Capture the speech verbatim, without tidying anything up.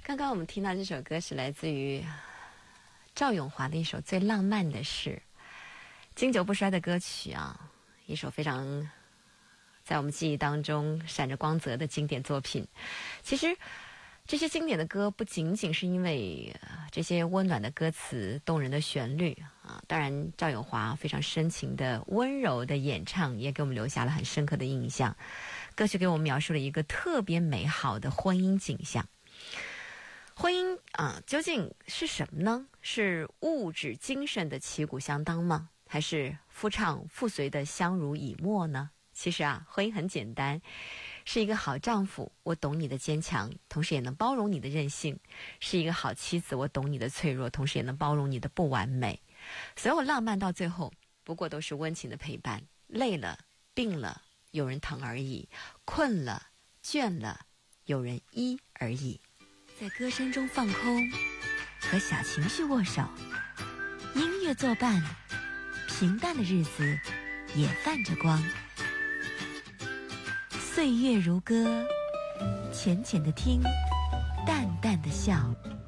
刚刚我们听到这首歌是来自于赵咏华的一首《最浪漫的事》，经久不衰的歌曲啊，一首非常在我们记忆当中闪着光泽的经典作品。其实这些经典的歌不仅仅是因为、呃、这些温暖的歌词、动人的旋律啊，当然赵咏华非常深情的温柔的演唱也给我们留下了很深刻的印象。歌曲给我们描述了一个特别美好的婚姻景象。婚姻啊，究竟是什么呢？是物质精神的旗鼓相当吗？还是夫唱妇随的相濡以沫呢？其实啊，婚姻很简单，是一个好丈夫，我懂你的坚强，同时也能包容你的任性；是一个好妻子，我懂你的脆弱，同时也能包容你的不完美。所有浪漫到最后，不过都是温情的陪伴。累了、病了，有人疼而已；困了、倦了，有人依而已。在歌声中放空，和小情绪握手，音乐作伴，平淡的日子也泛着光。岁月如歌，浅浅的听，淡淡的笑。